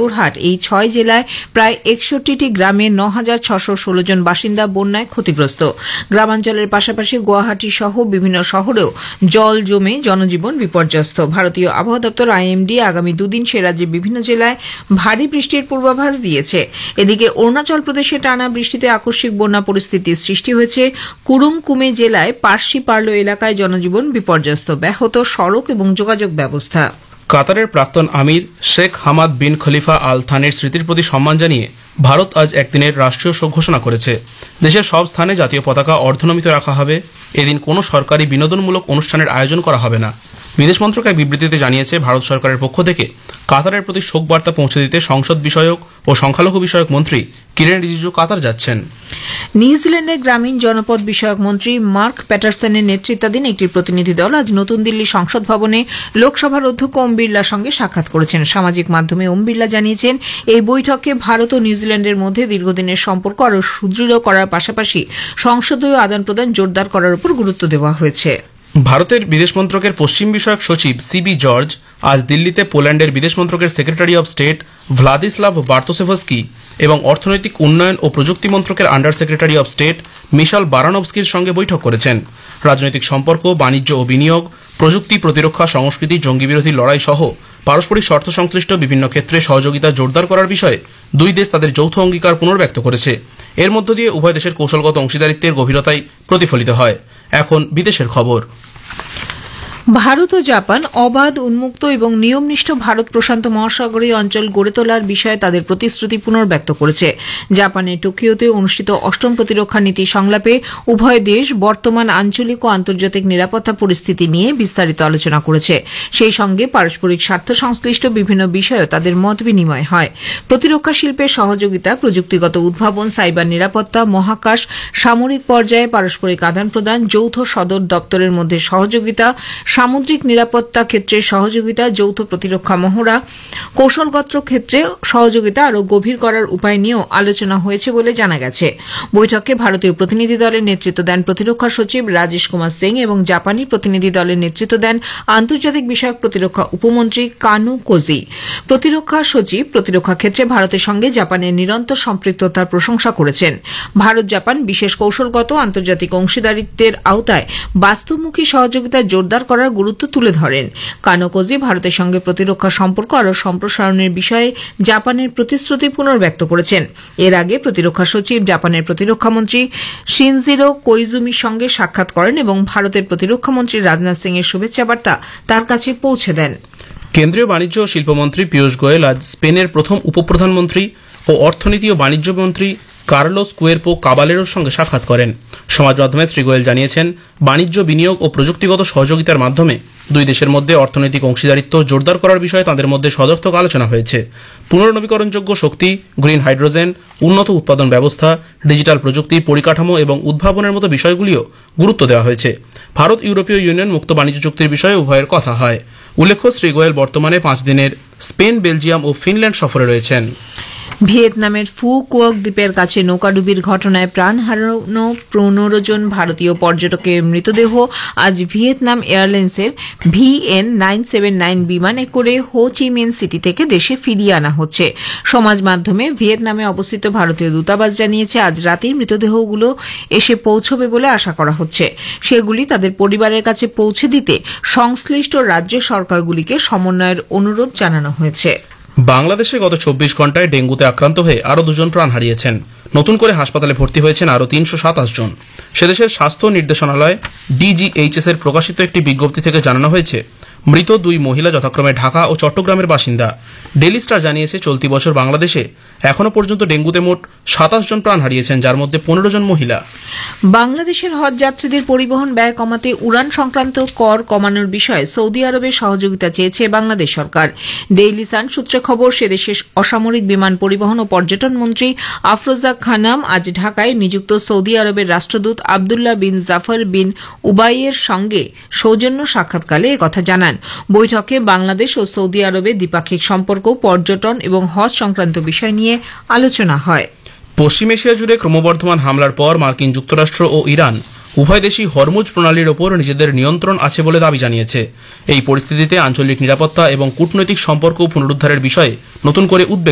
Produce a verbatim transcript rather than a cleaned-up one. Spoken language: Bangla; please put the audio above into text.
জোরহাট এই ছয় জেলায় প্রায় একষট্টিটি গ্রামে ন হাজার ছশো ষোলো জন বাসিন্দা বন্যায় ক্ষতিগ্রস্ত। গ্রামাঞ্চলের পাশাপাশি গুয়াহাটি সহ বিভিন্ন শহরেও জল জমে জনজীবন বিপর্যস্ত। ভারতীয় আবহাওয়া দপ্তর আইএমডি আগামী দুদিন সে রাজ্যে বিভিন্ন জেলায় ভারী বৃষ্টির পূর্বাভাস দিয়েছে। এদিকে অরুণাচল প্রদেশে টানা বৃষ্টিতে আকস্মিক বন্যা পরিস্থিতির সৃষ্টি হয়েছে। কুরুমকুমে জেলায় পার্সি পার্লো এলাকায় জনজীবন বিপর্যস্ত, ব্যাহত সড়ক এবং যোগাযোগ ব্যবস্থা। কাতারের প্রাক্তন আমির শেখ হামাদ বিন খলিফা আল থানির স্মৃতির প্রতি সম্মান জানিয়ে ভারত আজ একদিনের রাষ্ট্রীয় শোক ঘোষণা করেছে। দেশের সব স্থানে জাতীয় পতাকা অর্ধনমিত রাখা হবে। এদিন কোনো সরকারি বিনোদনমূলক অনুষ্ঠানের আয়োজন করা হবে না। বিদেশ মন্ত্রক এক বিবৃতিতে জানিয়েছে, ভারত সরকারের পক্ষ থেকে কাতারের প্রতি শোক বার্তা পৌঁছে দিতে সংসদ বিষয়ক ও সংখ্যালঘু বিষয়ক মন্ত্রী কিরেন রিজিজু কাতার যাচ্ছেন। নিউজিল্যান্ডের গ্রামীণ জনপদ বিষয়ক মন্ত্রী মার্ক প্যাটারসনের নেতৃত্বাধীন একটি প্রতিনিধি দল আজ নতুন দিল্লি সংসদ ভবনে লোকসভার অধ্যক্ষ ওম বিড়লার সঙ্গে সাক্ষাৎ করেছেন। সামাজিক মাধ্যমে ওম বিড়লা জানিয়েছেন, এই বৈঠকে ভারত ও নিউজিল্যান্ডের মধ্যে দীর্ঘদিনের সম্পর্ক আরও সুদৃঢ় করার পাশাপাশি সংসদীয় আদান প্রদান জোরদার করার উপর গুরুত্ব দেওয়া হয়েছে। ভারতের বিদেশ মন্ত্রকের পশ্চিম বিষয়ক সচিব সিবি জর্জ আজ দিল্লিতে পোল্যান্ডের বিদেশ মন্ত্রকের সেক্রেটারি অব স্টেট ভ্লাদিস্লাভ বার্তোসেভস্কি এবং অর্থনৈতিক উন্নয়ন ও প্রযুক্তি মন্ত্রকের আন্ডার সেক্রেটারি অব স্টেট মিশাল বারানভস্কির সঙ্গে বৈঠক করেছেন। রাজনৈতিক সম্পর্ক, বাণিজ্য ও বিনিয়োগ, প্রযুক্তি, প্রতিরক্ষা, সংস্কৃতি, জঙ্গি বিরোধী লড়াই সহ পারস্পরিক শর্ত সংশ্লিষ্ট বিভিন্ন ক্ষেত্রে সহযোগিতা জোরদার করার বিষয়ে দুই দেশ তাদের যৌথ অঙ্গীকার পুনর্ব্যক্ত করেছে। এর মধ্য দিয়ে উভয় দেশের কৌশলগত অংশীদারিত্বের গভীরতাই প্রতিফলিত হয়। এখন বিদেশের খবর। ভারত ও জাপান অবাধ, উন্মুক্ত এবং নিয়মনিষ্ঠ ভারত প্রশান্ত মহাসাগরীয় অঞ্চল গড়ে তোলার বিষয়ে তাদের প্রতিশ্রুতি পুনর্ব্যক্ত করেছে। জাপানের টোকিওতে অনুষ্ঠিত অষ্টম প্রতিরক্ষা নীতি সংলাপে উভয় দেশ বর্তমান আঞ্চলিক ও আন্তর্জাতিক নিরাপত্তা পরিস্থিতি নিয়ে বিস্তারিত আলোচনা করেছে। সেই সঙ্গে পারস্পরিক স্বার্থ সংশ্লিষ্ট বিভিন্ন বিষয়েও তাদের মত বিনিময় হয়। প্রতিরক্ষা শিল্পের সহযোগিতা, প্রযুক্তিগত উদ্ভাবন, সাইবার নিরাপত্তা, মহাকাশ, সামরিক পর্যায়ে পারস্পরিক আদান প্রদান, যৌথ সদর দপ্তরের মধ্যে সহযোগিতা, সামুদ্রিক নিরাপত্তা ক্ষেত্রে সহযোগিতা, যৌথ প্রতিরক্ষা মহড়া, কৌশলগত ক্ষেত্রে সহযোগিতা আরও গভীর করার উপায় নিয়েও আলোচনা হয়েছে বলে জানা গেছে। বৈঠকে ভারতীয় প্রতিনিধি দলের নেতৃত্ব দেন প্রতিরক্ষা সচিব রাজেশ কুমার সিং এবং জাপানি প্রতিনিধি দলের নেতৃত্ব দেন আন্তর্জাতিক বিষয়ক প্রতিরক্ষা উপমন্ত্রী কানু কোজি। প্রতিরক্ষা সচিব প্রতিরক্ষা ক্ষেত্রে ভারতের সঙ্গে জাপানের নিরন্তর সম্পৃক্ততার প্রশংসা করেছেন। ভারত জাপান বিশেষ কৌশলগত আন্তর্জাতিক অংশীদারিত্বের আওতায় বাস্তবমুখী সহযোগিতা জোরদার করার গুরুত্ব তুলে ধরেন। কানোকোজি ভারতের সঙ্গে প্রতিরক্ষা সম্পর্ক আরও সম্প্রসারণের বিষয়ে জাপানের প্রতিশ্রুতি পুনর্ব্যক্ত করেছেন। এর আগে প্রতিরক্ষা সচিব জাপানের প্রতিরক্ষামন্ত্রী শিনজিরো কোইজুমির সঙ্গে সাক্ষাৎ করেন এবং ভারতের প্রতিরক্ষামন্ত্রী রাজনাথ সিং এর শুভেচ্ছা বার্তা তার কাছে পৌঁছে দেন। কেন্দ্রীয় বাণিজ্য ও শিল্পমন্ত্রী পীয়ূষ গোয়েল আজ স্পেনের প্রথম উপপ্রধানমন্ত্রী ও অর্থনীতি ও বাণিজ্য মন্ত্রী কার্লোস কুয়েরপো কাবালেরোর সঙ্গে সাক্ষাৎ করেন। সমাজ মাধ্যমে শ্রী গোয়েল জানিয়েছেন, বাণিজ্য, বিনিয়োগ ও প্রযুক্তিগত সহযোগিতার মাধ্যমে দুই দেশের মধ্যে অর্থনৈতিক অংশীদারিত্ব জোরদার করার বিষয়ে তাদের মধ্যে সদর্থক আলোচনা হয়েছে। পুনর্নবীকরণযোগ্য শক্তি, গ্রিন হাইড্রোজেন, উন্নত উৎপাদন ব্যবস্থা, ডিজিটাল প্রযুক্তি, পরিকাঠামো এবং উদ্ভাবনের মতো বিষয়গুলিও গুরুত্ব দেওয়া হয়েছে। ভারত ইউরোপীয় ইউনিয়ন মুক্ত বাণিজ্য চুক্তির বিষয়ে উভয়ের কথা হয়। উল্লেখ্য, শ্রী গোয়েল বর্তমানে পাঁচ দিনের স্পেন, বেলজিয়াম ও ফিনল্যান্ড সফরে রয়েছেন। ভিয়েতনামের ফু কুওক দ্বীপের কাছে নৌকাডুবির ঘটনায় প্রাণ হারানো পনেরো জন ভারতীয় পর্যটকের মৃতদেহ আজ ভিয়েতনাম এয়ারলাইন্সের V N nine seven nine বিমানে করে হো চি মিন সিটি থেকে দেশে ফিরিয়ে আনা হচ্ছে। সমাজ মাধ্যমে ভিয়েতনামে অবস্থিত ভারতীয় দূতাবাস জানিয়েছে, আজ রাতেই মৃতদেহগুলো এসে পৌঁছবে বলে আশা করা হচ্ছে। সেগুলি তাদের পরিবারের কাছে পৌঁছে দিতে সংশ্লিষ্ট রাজ্য সরকারগুলিকে সমন্বয়ের অনুরোধ জানানো হয়েছে। বাংলাদেশে গত চব্বিশ ঘন্টায় ডেঙ্গুতে আক্রান্ত হয়ে আরও দুজন প্রাণ হারিয়েছেন। নতুন করে হাসপাতালে ভর্তি হয়েছেন আরও তিনশো সাতাশ জন। সেদেশের স্বাস্থ্য নির্দেশনালয় ডিজিএইচএস এর প্রকাশিত একটি বিজ্ঞপ্তি থেকে জানানো হয়েছে, মৃত দুই মহিলা যথাক্রমে ঢাকা ও চট্টগ্রামের বাসিন্দা। ডেইলি স্টার জানিয়েছে, চলতি বছর বাংলাদেশে এখনো পর্যন্ত ডেঙ্গুতে মোট সাতাশ জন প্রাণ হারিয়েছেন, যার মধ্যে পনেরো জন মহিলা। বাংলাদেশের হজ যাত্রীদের পরিবহন ব্যয় কমাতে উড়ান সংক্রান্ত কর কমানোর বিষয়ে সৌদি আরবের সহযোগিতা চেয়েছে বাংলাদেশ সরকার। ডেইলি সান সূত্রে খবর, সে দেশের অসামরিক বিমান পরিবহন ও পর্যটন মন্ত্রী আফরোজা খানাম আজ ঢাকায় নিযুক্ত সৌদি আরবের রাষ্ট্রদূত আবদুল্লাহ বিন জাফর বিন উবাইয়ের সঙ্গে সৌজন্য সাক্ষাৎকালে একথা জানান। বৈঠকে বাংলাদেশ ও সৌদি আরবের দ্বিপাক্ষিক সম্পর্ক, পর্যটন এবং হজ সংক্রান্ত বিষয় নিয়ে আলোচনা হয়। পশ্চিম এশিয়া জুড়ে ক্রমবর্ধমান হামলার পর মার্কিন যুক্তরাষ্ট্র ও ইরান উভয় দেশই হরমুজ প্রণালীর ওপর নিজেদের নিয়ন্ত্রণ আছে বলে দাবি জানিয়েছে। এই পরিস্থিতিতে আঞ্চলিক নিরাপত্তা এবং কূটনৈতিক সম্পর্ক পুনরুদ্ধারের বিষয়ে নতুন করে উদ্বেগ